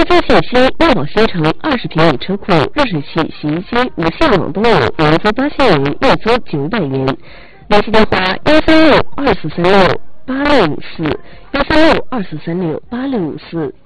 购置信息：乐宝新城20平米车库、热水器、洗衣机、无线网都有，原租8000元，月租900元。联系电话：13624368654，13624368654。